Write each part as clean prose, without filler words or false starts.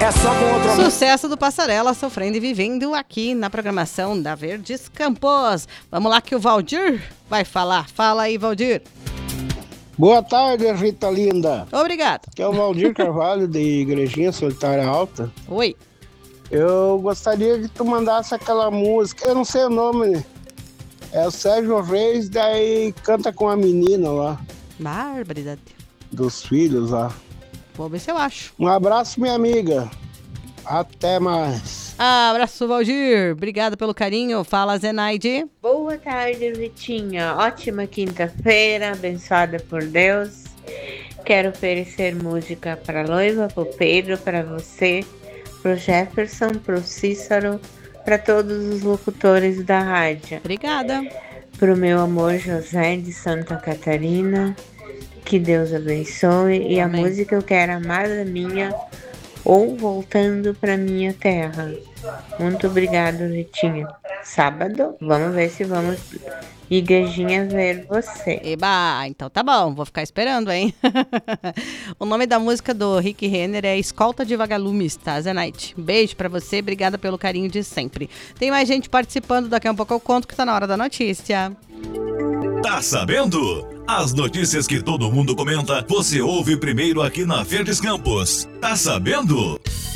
É só com outro amor. Sucesso do Passarela, sofrendo e vivendo aqui na programação da Verdes Campos. Vamos lá que o Valdir vai falar. Fala aí, Valdir. Boa tarde, Rita linda. Obrigado. Aqui é o Valdir Carvalho, de Igrejinha Solitária Alta. Oi. Eu gostaria que tu mandasse aquela música, eu não sei o nome, é o Sérgio Reis, daí canta com a menina lá. Barbaridade. Dos filhos lá. Vou ver se eu acho. Um abraço, minha amiga. Até mais. Abraço, Valdir. Obrigada pelo carinho. Fala, Zenaide. Boa tarde, Ritinha. Ótima quinta-feira, abençoada por Deus. Quero oferecer música para a Loiva, para o Pedro, para você, para o Jefferson, para o Cícero, para todos os locutores da rádio. Obrigada. Para o meu amor José de Santa Catarina. Que Deus abençoe. E Amém. A música eu quero Amada Minha ou Voltando para Minha Terra. Muito obrigado, Ritinha. Sábado, vamos ver se vamos, Igrejinha, ver você. Eba, então tá bom, vou ficar esperando, hein? O nome da música do Rick Renner é Escolta de Vagalumes, tá, Zenaide? Beijo pra você, obrigada pelo carinho de sempre. Tem mais gente participando, daqui a um pouco eu conto que tá na hora da notícia. Tá sabendo? As notícias que todo mundo comenta, você ouve primeiro aqui na Verdes Campos. Tá sabendo?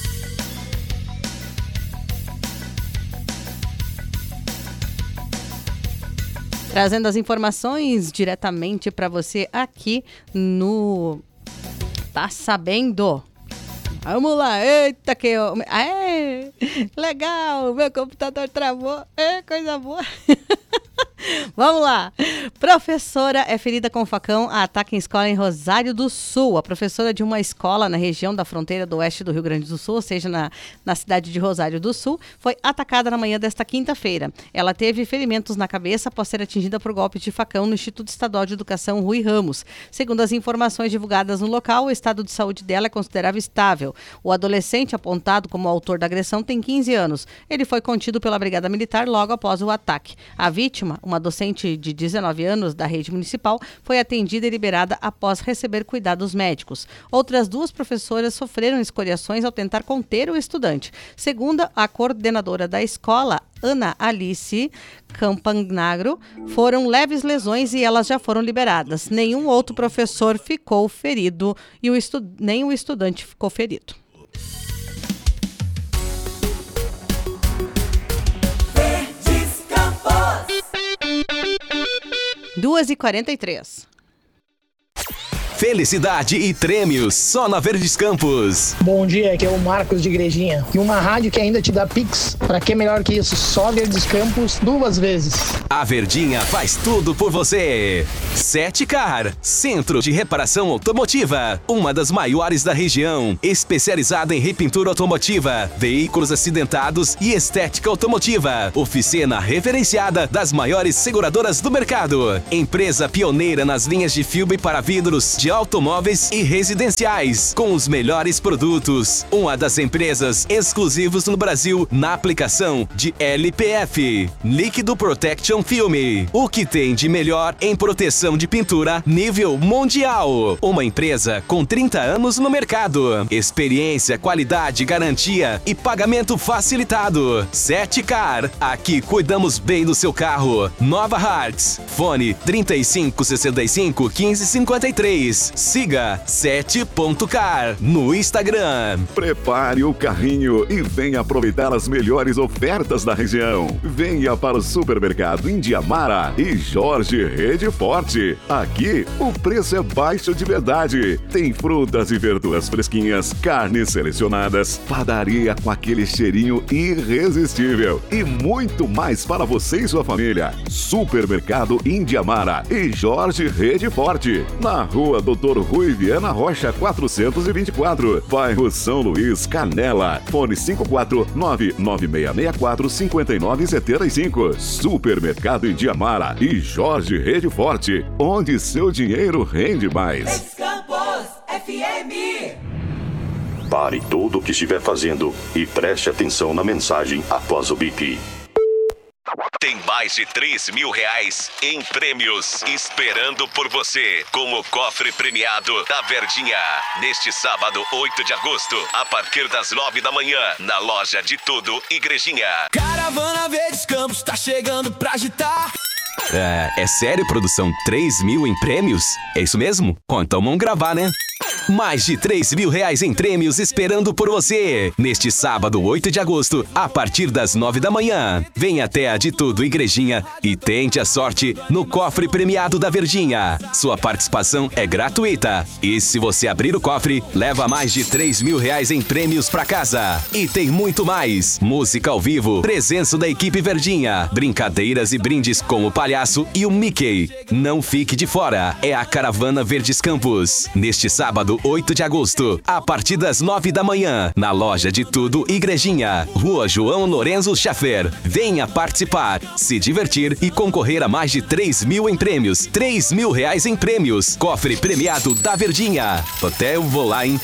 Trazendo as informações diretamente pra você aqui no Tá Sabendo? Vamos lá, eita que eu... Aê, legal, meu computador travou, coisa boa. Vamos lá. Professora é ferida com facão a ataque em escola em Rosário do Sul. A professora de uma escola na região da fronteira do oeste do Rio Grande do Sul, ou seja, na cidade de Rosário do Sul, foi atacada na manhã desta quinta-feira. Ela teve ferimentos na cabeça após ser atingida por golpe de facão no Instituto Estadual de Educação Rui Ramos. Segundo as informações divulgadas no local, o estado de saúde dela é considerável estável. O adolescente apontado como autor da agressão tem 15 anos. Ele foi contido pela Brigada Militar logo após o ataque. A vítima, uma docente de 19 anos da rede municipal, foi atendida e liberada após receber cuidados médicos. Outras duas professoras sofreram escoriações ao tentar conter o estudante. Segundo a coordenadora da escola, Ana Alice Campanagro, foram leves lesões e elas já foram liberadas. Nenhum outro professor ficou ferido e nem o estudante ficou ferido. 2h43. Felicidade e prêmios só na Verdes Campos. Bom dia, aqui é o Marcos de Igrejinha. E uma rádio que ainda te dá Pix. Pra que melhor que isso? Só Verdes Campos 2 vezes. A Verdinha faz tudo por você. 7Car, Centro de Reparação Automotiva. Uma das maiores da região. Especializada em repintura automotiva, veículos acidentados e estética automotiva. Oficina referenciada das maiores seguradoras do mercado. Empresa pioneira nas linhas de filme para vidros de automóveis e residenciais, com os melhores produtos. Uma das empresas exclusivos no Brasil na aplicação de LPF, Líquido Protection Film. O que tem de melhor em proteção de pintura nível mundial. Uma empresa com 30 anos no mercado. Experiência, qualidade, garantia e pagamento facilitado. 7Car, aqui cuidamos bem do seu carro. Nova Hartz, fone 3565 1553. Siga 7.car no Instagram. Prepare o carrinho e venha aproveitar as melhores ofertas da região. Venha para o Supermercado Indiamara e Jorge Rede Forte. Aqui o preço é baixo de verdade. Tem frutas e verduras fresquinhas, carnes selecionadas, padaria com aquele cheirinho irresistível e muito mais para você e sua família. Supermercado Indiamara e Jorge Rede Forte, na Rua Doutor Rui Viana Rocha 424, bairro São Luís, Canela. Fone 54996645975. Supermercado Indiamara e Jorge Rede Forte, onde seu dinheiro rende mais. Campos FM. Pare tudo o que estiver fazendo e preste atenção na mensagem após o bip. Tem mais de 3 mil reais em prêmios esperando por você com o cofre premiado da Verdinha. Neste sábado, 8 de agosto, a partir das 9 da manhã, na loja de tudo Igrejinha. Caravana Verdes Campos tá chegando pra agitar. É sério, produção? 3 mil em prêmios? É isso mesmo? Então vamos gravar, né? Mais de 3 mil reais em prêmios esperando por você. Neste sábado, 8 de agosto, a partir das 9 da manhã. Venha até a De Tudo Igrejinha e tente a sorte no cofre premiado da Verdinha. Sua participação é gratuita. E se você abrir o cofre, leva mais de 3 mil reais em prêmios pra casa. E tem muito mais. Música ao vivo, presença da equipe Verdinha, brincadeiras e brindes com o palhaço e o Mickey. Não fique de fora. É a Caravana Verdes Campos. Neste sábado, 8 de agosto, a partir das 9 da manhã, na loja de tudo Igrejinha, Rua João Lorenzo Schaffer. Venha participar, se divertir e concorrer a mais de 3 mil em prêmios. 3 mil reais em prêmios. Cofre premiado da Verdinha. Até eu vou lá, hein?